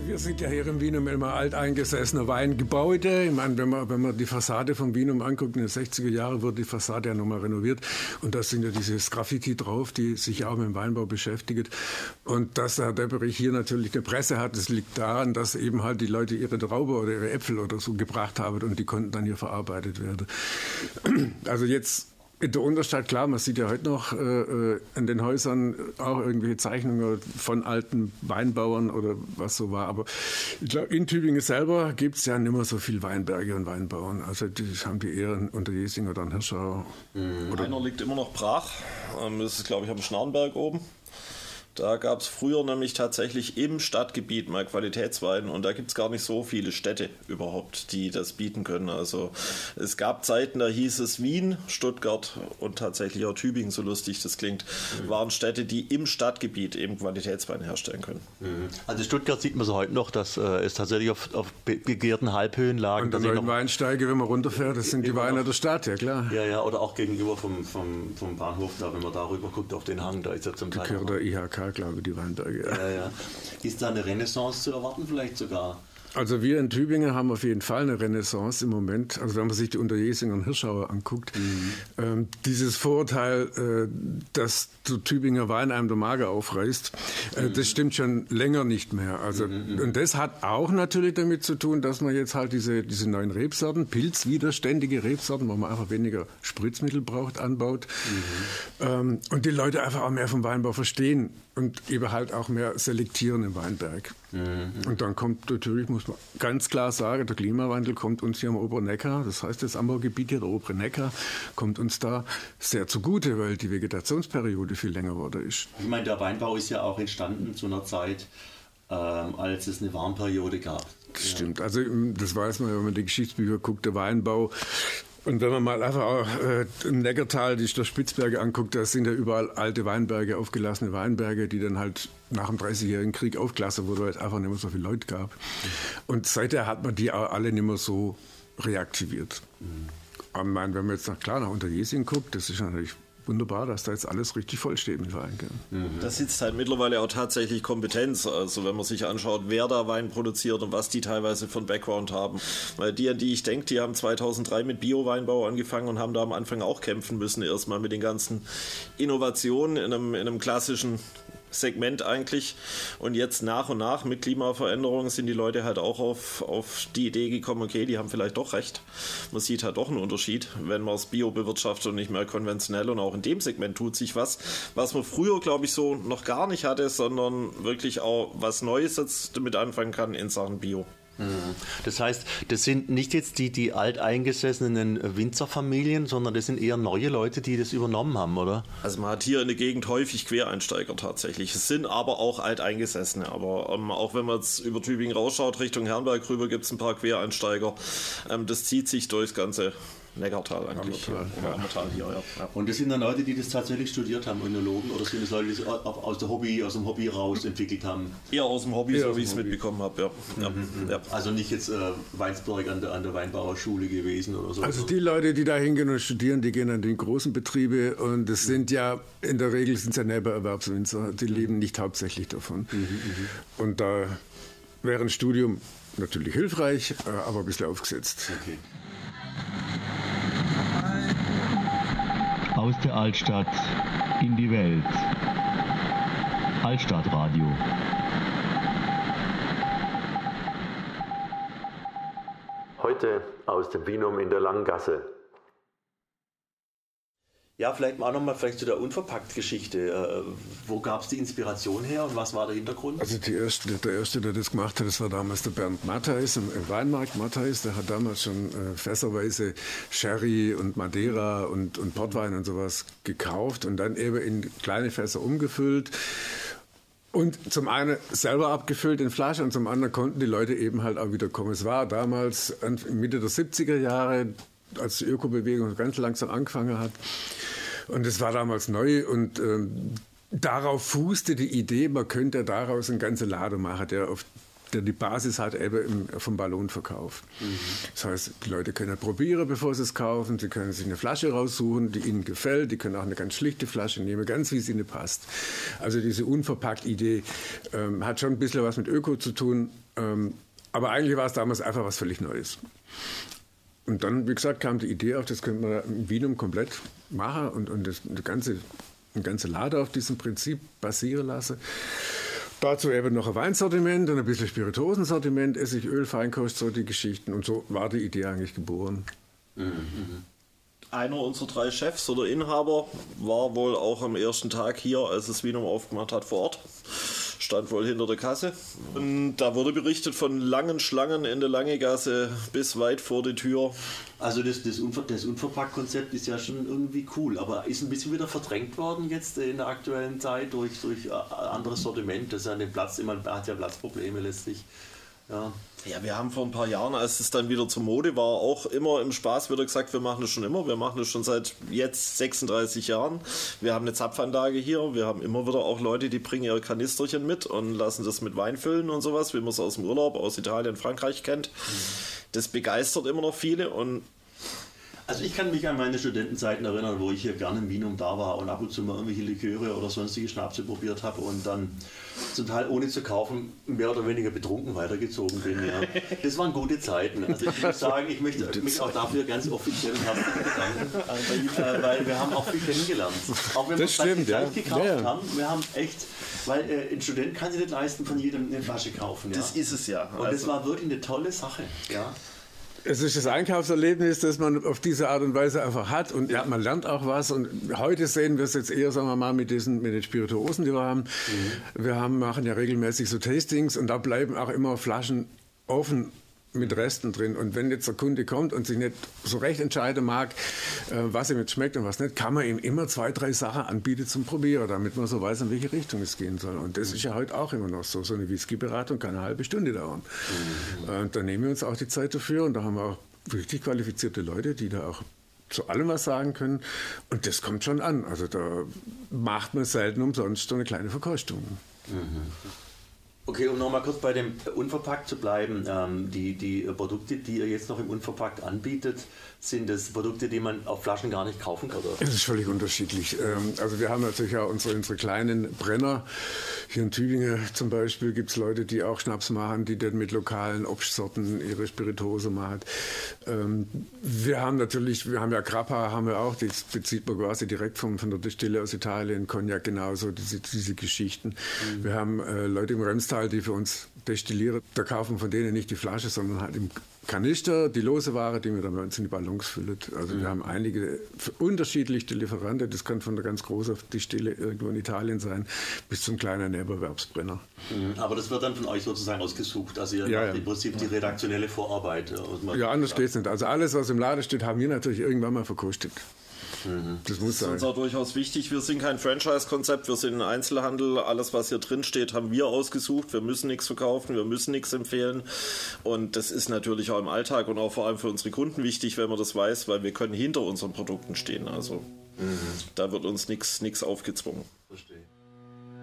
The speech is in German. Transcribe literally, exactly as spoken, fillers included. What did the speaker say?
Wir sind ja hier im Wienum immer alteingesessene Weingebäude. Ich meine, wenn man, wenn man die Fassade vom Wienum anguckt, in den sechziger Jahren wurde die Fassade ja nochmal renoviert. Und da sind ja dieses Graffiti drauf, die sich auch mit dem Weinbau beschäftigt. Und dass der Depperich hier natürlich eine Presse hat, das liegt daran, dass eben halt die Leute ihre Traube oder ihre Äpfel oder so gebracht haben und die konnten dann hier verarbeitet werden. Also jetzt in der Unterstadt, klar, man sieht ja heute noch äh, an den Häusern auch irgendwelche Zeichnungen von alten Weinbauern oder was so war. Aber ich glaube, in Tübingen selber gibt es ja nicht mehr so viel Weinberge und Weinbauern. Also die haben die eher unter Jesing oder in Hirschau. Mhm. Einer liegt immer noch brach. Das ist, glaube ich, am Schnarrenberg oben. Da gab es früher nämlich tatsächlich im Stadtgebiet mal Qualitätswein und da gibt es gar nicht so viele Städte überhaupt, die das bieten können. Also es gab Zeiten, da hieß es Wien, Stuttgart und tatsächlich auch Tübingen, so lustig das klingt, mhm. waren Städte, die im Stadtgebiet eben Qualitätswein herstellen können. Mhm. Also Stuttgart sieht man so heute noch, dass äh, es tatsächlich auf, auf begehrten Halbhöhenlagen... Und dann Weinsteige, wenn man runterfährt, das sind die Weine der Stadt, ja klar. Ja, ja, oder auch gegenüber vom, vom, vom Bahnhof, da, wenn man da rüber guckt auf den Hang, da ist ja zum Teil... Gehört der I H K, glaube ich, die Weinberge. Ja. Ja, ja. Ist da eine Renaissance zu erwarten vielleicht sogar? Also wir in Tübingen haben auf jeden Fall eine Renaissance im Moment. Also wenn man sich die Unterjesinger und Hirschauer anguckt, mhm. ähm, dieses Vorurteil, äh, dass der Tübinger Wein einem der Magen aufreißt, äh, mhm. das stimmt schon länger nicht mehr. Also mhm. und das hat auch natürlich damit zu tun, dass man jetzt halt diese, diese neuen Rebsorten, pilzwiderständige Rebsorten, wo man einfach weniger Spritzmittel braucht, anbaut. Mhm. Ähm, und die Leute einfach auch mehr vom Weinbau verstehen und eben halt auch mehr selektieren im Weinberg. Mhm. Und dann kommt natürlich, muss man ganz klar sagen, der Klimawandel kommt uns hier am oberen Neckar, das heißt das Anbaugebiet hier, der obere Neckar, kommt uns da sehr zugute, weil die Vegetationsperiode viel länger geworden ist. Ich meine, der Weinbau ist ja auch entstanden zu einer Zeit, ähm, als es eine Warmperiode gab. Das stimmt, also das weiß man, wenn man die Geschichtsbücher guckt, der Weinbau. Und wenn man mal einfach auch, äh, im Neckartal, die Spitzberge anguckt, da sind ja überall alte Weinberge, aufgelassene Weinberge, die dann halt nach dem dreißigjährigen Krieg aufgelassen wurden, weil es einfach nicht mehr so viele Leute gab. Mhm. Und seither hat man die auch alle nicht mehr so reaktiviert. Mhm. Aber ich meine, wenn man jetzt nach, klar nach Unterjesing guckt, das ist natürlich wunderbar, dass da jetzt alles richtig voll steht mit Wein. Mhm. Da sitzt halt mittlerweile auch tatsächlich Kompetenz. Also wenn man sich anschaut, wer da Wein produziert und was die teilweise von Background haben. Weil die, an die ich denke, die haben zweitausenddrei mit Bio-Weinbau angefangen und haben da am Anfang auch kämpfen müssen, erstmal mit den ganzen Innovationen in einem, in einem klassischen Segment eigentlich. Und jetzt nach und nach mit Klimaveränderungen sind die Leute halt auch auf, auf die Idee gekommen, okay, die haben vielleicht doch recht. Man sieht halt doch einen Unterschied, wenn man es bio bewirtschaftet und nicht mehr konventionell. Und auch in dem Segment tut sich was, was man früher, glaube ich, so noch gar nicht hatte, sondern wirklich auch was Neues jetzt damit anfangen kann in Sachen Bio. Das heißt, das sind nicht jetzt die, die alteingesessenen Winzerfamilien, sondern das sind eher neue Leute, die das übernommen haben, oder? Also man hat hier in der Gegend häufig Quereinsteiger tatsächlich. Es sind aber auch Alteingesessene. Aber ähm, auch wenn man jetzt über Tübingen rausschaut, Richtung Herrenberg rüber, gibt es ein paar Quereinsteiger. Ähm, das zieht sich durchs ganze Neckartal eigentlich. Ja. Ja. Ammertal hier, ja. Ja. Und das sind dann Leute, die das tatsächlich studiert haben, Önologen, oder sind das Leute, die das aus, der Hobby, aus dem Hobby raus entwickelt haben? Eher aus dem Hobby, ja, so wie ich es mitbekommen habe. Ja. Ja. Mhm. Ja. Also nicht jetzt äh, Weinsberg an der, an der Weinbauerschule gewesen oder so? Also die Leute, die da hingehen und studieren, die gehen an die großen Betriebe und das sind ja, in der Regel sind es ja Nebenerwerbswinzer, die leben nicht hauptsächlich davon. Mhm. Und da wäre ein Studium natürlich hilfreich, aber ein bisschen aufgesetzt. Okay. Aus der Altstadt in die Welt. Altstadtradio. Heute aus dem Wienum in der Langgasse. Ja, vielleicht mal auch nochmal vielleicht zu der Unverpackt-Geschichte. Äh, wo gab es die Inspiration her und was war der Hintergrund? Also die erste, der Erste, der das gemacht hat, das war damals der Bernd Mattheis im, im Weinmarkt Mattheis. Der hat damals schon äh, fässerweise Sherry und Madeira und, und Portwein und sowas gekauft und dann eben in kleine Fässer umgefüllt. Und zum einen selber abgefüllt in Flaschen und zum anderen konnten die Leute eben halt auch wieder kommen. Es war damals Mitte der siebziger Jahre, als die Ökobewegung ganz langsam angefangen hat. Und es war damals neu und ähm, darauf fußte die Idee, man könnte daraus einen ganzen Laden machen, der auf der die Basis hat eben im, vom Ballonverkauf. Mhm. Das heißt, die Leute können probieren, bevor sie es kaufen. Sie können sich eine Flasche raussuchen, die ihnen gefällt. Die können auch eine ganz schlichte Flasche nehmen, ganz wie es ihnen passt. Also diese Unverpackt-Idee ähm, hat schon ein bisschen was mit Öko zu tun. Ähm, aber eigentlich war es damals einfach was völlig Neues. Und dann, wie gesagt, kam die Idee auf, das könnte man in Vinum komplett machen und, und das, das ganze, eine ganze Lade auf diesem Prinzip basieren lassen. Dazu eben noch ein Weinsortiment und ein bisschen Spirituosensortiment, Essigöl, Feinkost, so die Geschichten. Und so war die Idee eigentlich geboren. Mhm. Einer unserer drei Chefs oder Inhaber war wohl auch am ersten Tag hier, als es Vinum aufgemacht hat, vor Ort. Stand wohl hinter der Kasse. Und da wurde berichtet von langen Schlangen in der Langegasse bis weit vor die Tür. Also das, das, Unver- das Unverpackt-Konzept ist ja schon irgendwie cool, aber ist ein bisschen wieder verdrängt worden jetzt in der aktuellen Zeit durch, durch anderes Sortiment. Das ist ja den Platz, man hat ja Platzprobleme letztlich. Ja. Ja, wir haben vor ein paar Jahren, als es dann wieder zur Mode war, auch immer im Spaß wieder gesagt, wir machen das schon immer. Wir machen das schon seit jetzt sechsunddreißig Jahren. Wir haben eine Zapfanlage hier. Wir haben immer wieder auch Leute, die bringen ihre Kanisterchen mit und lassen das mit Wein füllen und sowas, wie man es aus dem Urlaub, aus Italien, Frankreich kennt. Das begeistert immer noch viele und Also ich kann mich an meine Studentenzeiten erinnern, wo ich hier gerne im Vinum da war und ab und zu mal irgendwelche Liköre oder sonstige Schnapse probiert habe und dann zum Teil ohne zu kaufen mehr oder weniger betrunken weitergezogen bin. Ja. Das waren gute Zeiten. Also ich muss sagen, ich möchte mich auch dafür ganz offiziell und herzlich bedanken, weil wir haben auch viel kennengelernt. Auch wenn wir es gleich ja. gekauft ja, ja. haben, wir haben echt, weil äh, ein Student kann sich nicht leisten, von jedem eine Flasche kaufen. Ja. Das ist es ja. Und also. Das war wirklich eine tolle Sache. Ja. Es ist das Einkaufserlebnis, das man auf diese Art und Weise einfach hat und ja, man lernt auch was und heute sehen wir es jetzt eher, sagen wir mal, mit diesen mit den Spirituosen, die wir haben. Mhm. Wir haben, machen ja regelmäßig so Tastings und da bleiben auch immer Flaschen offen mit Resten drin und wenn jetzt der Kunde kommt und sich nicht so recht entscheiden mag, was ihm jetzt schmeckt und was nicht, kann man ihm immer zwei, drei Sachen anbieten zum Probieren, damit man so weiß, in welche Richtung es gehen soll. Und das ist ja heute auch immer noch so. So eine Whisky-Beratung kann eine halbe Stunde dauern. Mhm. Und da nehmen wir uns auch die Zeit dafür und da haben wir auch richtig qualifizierte Leute, die da auch zu allem was sagen können. Und das kommt schon an. Also da macht man selten umsonst so eine kleine Verkostung. Mhm. Okay, um nochmal kurz bei dem Unverpackt zu bleiben, ähm, die, die Produkte, die ihr jetzt noch im Unverpackt anbietet, sind das Produkte, die man auf Flaschen gar nicht kaufen kann? Oder? Es ist völlig unterschiedlich. Ähm, also wir haben natürlich auch unsere, unsere kleinen Brenner. Hier in Tübingen zum Beispiel gibt es Leute, die auch Schnaps machen, die dann mit lokalen Obstsorten ihre Spirituose machen. Ähm, wir haben natürlich, wir haben ja Grappa, haben wir auch, das bezieht man quasi direkt vom, von der Distille aus Italien, Cognac genauso, diese, diese Geschichten. Mhm. Wir haben äh, Leute im Remstal, die für uns destillieren. Da kaufen von denen nicht die Flasche, sondern halt im Kanister, die lose Ware, die wir dann bei uns in die Ballons füllen. Also mhm. wir haben einige unterschiedliche Lieferanten. Das kann von der ganz großen Distille irgendwo in Italien sein, bis zum kleinen Nebenerwerbsbrenner. Mhm. Aber das wird dann von euch sozusagen ausgesucht. Also ihr ja, macht ja. im Prinzip die redaktionelle Vorarbeit. Ja, anders geht es nicht. Also alles, was im Laden steht, haben wir natürlich irgendwann mal verkostet. Mhm. Das muss sein. Das ist uns auch durchaus wichtig. Wir sind kein Franchise-Konzept, wir sind ein Einzelhandel. Alles, was hier drin steht, haben wir ausgesucht. Wir müssen nichts verkaufen, wir müssen nichts empfehlen. Und das ist natürlich auch im Alltag und auch vor allem für unsere Kunden wichtig, wenn man das weiß, weil wir können hinter unseren Produkten stehen. Also mhm. da wird uns nichts aufgezwungen. Verstehe.